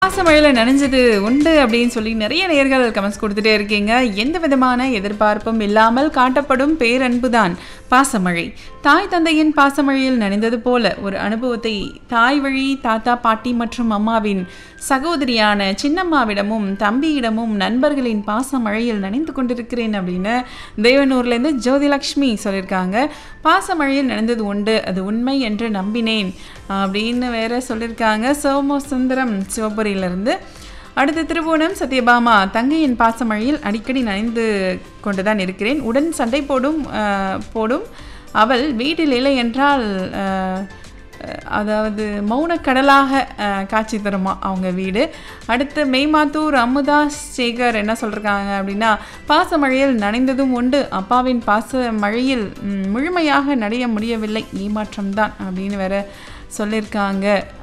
பாசமழையில நனைஞ்சது உண்டு அப்படின்னு சொல்லி நிறைய நேயர்கள் கமெண்ட்ஸ் கொடுத்துட்டே இருக்கீங்க. எந்த விதமான எதிர்பார்ப்பும் இல்லாமல் காட்டப்படும் பேரன்புதான் பாசமழை. தாய் தந்தையின் பாசமழையில் நனைந்தது போல ஒரு அனுபவத்தை தாய் வழி தாத்தா பாட்டி மற்றும் அம்மாவின் சகோதரியான சின்னம்மாவிடமும் தம்பியிடமும் நண்பர்களின் பாசமழையில் நனைந்து கொண்டிருக்கிறேன் அப்படின்னு தேவனூர்லேருந்து ஜோதிலக்ஷ்மி சொல்லியிருக்காங்க. பாசமழையில் நனைந்தது உண்டு, அது உண்மை என்று நம்பினேன் அப்படின்னு வேற சொல்லியிருக்காங்க. சோமசுந்தரம் சிவபுரியிலிருந்து. அடுத்து திருவோணம் சத்யபாமா, தங்கையின் பாசமழையில் அடிக்கடி நனைந்து கொண்டுதான் இருக்கிறேன். உடன் சண்டை போடும் அவள் வீட்டில் இல்லை என்றால் அதாவது மௌனக்கடலாக காட்சி தருமா அவங்க வீடு. அடுத்து மெய்மாத்தூர் அமுதா சேகர் என்ன சொல்கிறாங்க அப்படின்னா, பாசமழையில் நனைந்ததும் உண்டு, அப்பாவின் பாச மழையில் முழுமையாக நடைய முடியவில்லை, ஏமாற்றம்தான் அப்படின்னு வேற சொல்லியிருக்காங்க.